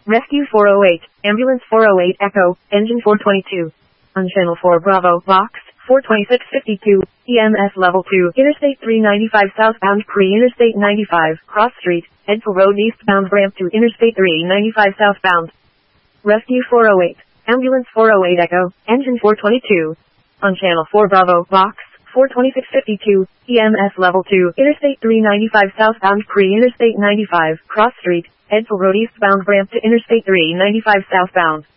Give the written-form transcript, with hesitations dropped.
Rescue 408, Ambulance 408 Echo, Engine 422. On Channel 4 Bravo, Box 42652, EMS Level 2, Interstate 395 southbound pre-Interstate 95, Cross Street, Edsel Road eastbound ramp to Interstate 395 southbound. Rescue 408, Ambulance 408 Echo, Engine 422. On Channel 4 Bravo, Box 42652, EMS Level 2, Interstate 395 southbound pre-Interstate 95, Cross Street, Edsel Road eastbound ramp to Interstate 395 southbound.